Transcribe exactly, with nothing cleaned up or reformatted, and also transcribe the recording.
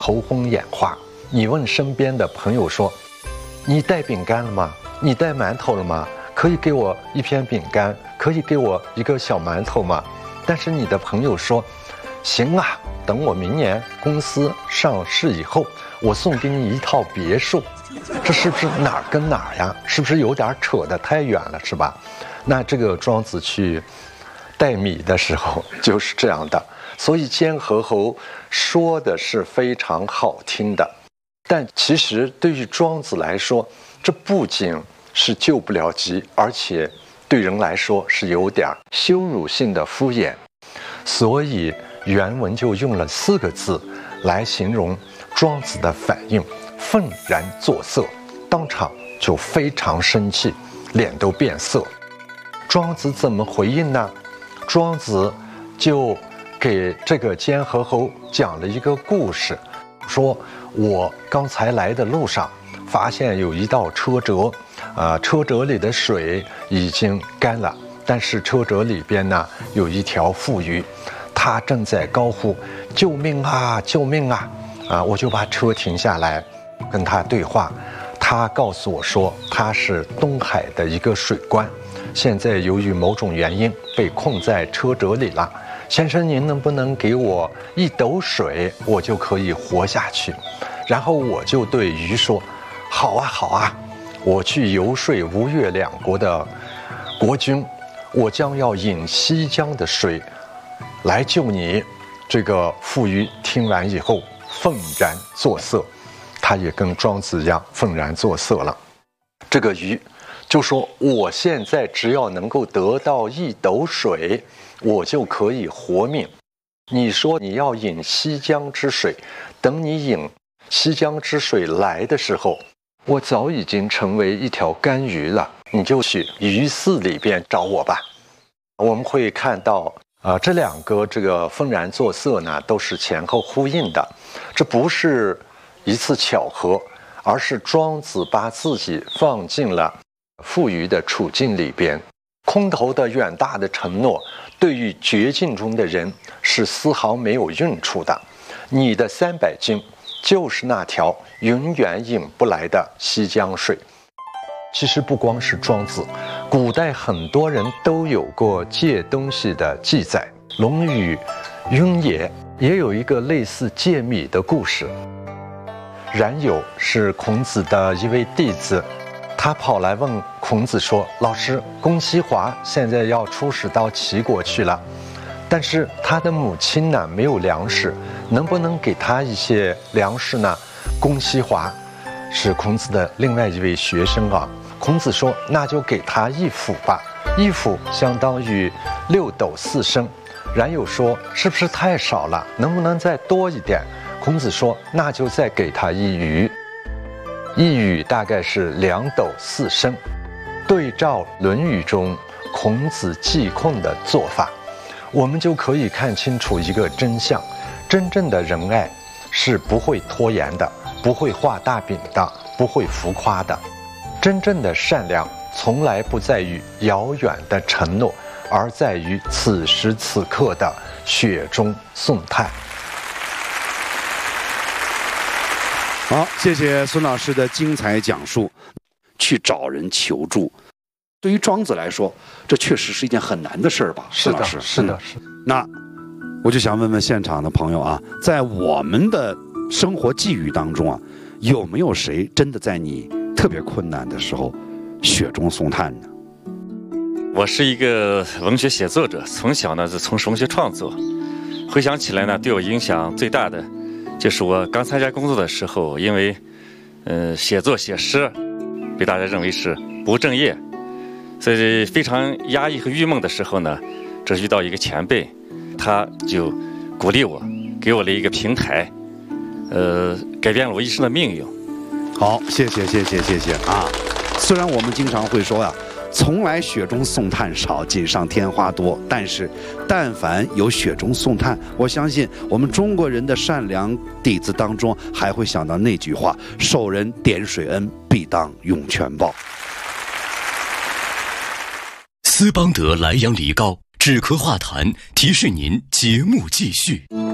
头昏眼花。你问身边的朋友说：“你带饼干了吗？你带馒头了吗？可以给我一片饼干，可以给我一个小馒头吗？”但是你的朋友说：“行啊，等我明年公司上市以后，我送给你一套别墅。”这是不是哪儿跟哪儿呀？是不是有点扯得太远了，是吧？那这个庄子去带米的时候就是这样的。所以监和侯说的是非常好听的，但其实对于庄子来说，这不仅是救不了急，而且对人来说是有点羞辱性的敷衍。所以原文就用了四个字来形容庄子的反应：愤然作色，当场就非常生气，脸都变色。庄子怎么回应呢？庄子就给这个监和侯讲了一个故事，说我刚才来的路上发现有一道车辙，呃，车辙里的水已经干了，但是车辙里边呢有一条腹鱼，它正在高呼救命啊救命啊！啊，我就把车停下来跟他对话。他告诉我说他是东海的一个水官，现在由于某种原因被困在车辙里了。先生，您能不能给我一斗水，我就可以活下去？然后我就对鱼说：“好啊，好啊，我去游说吴越两国的国君，我将要饮西江的水来救你。”这个妇鱼听完以后愤然作色，他也跟庄子一样愤然作色了。这个鱼就说：“我现在只要能够得到一斗水，我就可以活命。你说你要饮西江之水，等你饮西江之水来的时候，我早已经成为一条干鱼了，你就去鱼肆里边找我吧。”我们会看到啊、呃，这两个这个愤然作色呢，都是前后呼应的，这不是一次巧合，而是庄子把自己放进了妇孺的处境里边。空头的远大的承诺，对于绝境中的人是丝毫没有用处的。你的三百斤就是那条永远饮不来的西江水。其实不光是庄子，古代很多人都有过借东西的记载。《论语·雍也》也有一个类似借米的故事。冉有是孔子的一位弟子，他跑来问孔子说：“老师，公西华现在要出使到齐国去了，但是他的母亲呢没有粮食，能不能给他一些粮食呢？”公西华是孔子的另外一位学生啊。孔子说：“那就给他一斛吧，一斛相当于六斗四升。”冉有说：“是不是太少了？能不能再多一点？”孔子说：“那就再给他一盂。”一盂大概是两斗四升。对照《论语》中孔子济困的做法，我们就可以看清楚一个真相：真正的仁爱是不会拖延的，不会画大饼的，不会浮夸的。真正的善良从来不在于遥远的承诺，而在于此时此刻的雪中送炭。 好，谢谢孙老师的精彩讲述。去找人求助，对于庄子来说，这确实是一件很难的事儿吧？ 是的， 是是的，是的。 那我就想问问现场的朋友啊，在我们的生活际遇当中啊，有没有谁真的在你特别困难的时候雪中送炭呢？ 我是一个文学写作者，从小呢就从事文学创作。回想起来呢，对我影响最大的就是我刚参加工作的时候，因为呃写作写诗被大家认为是不务正业，所以非常压抑和郁闷的时候呢，这遇到一个前辈，他就鼓励我，给我了一个平台，呃改变了我一生的命运。 好，谢谢谢谢谢谢啊！虽然我们经常会说呀、啊，从来雪中送炭少，锦上添花多。但是，但凡有雪中送炭，我相信我们中国人的善良底子当中，还会想到那句话：受人点水恩，必当涌泉报。 斯邦德莱阳梨膏止咳化痰，提示您节目继续。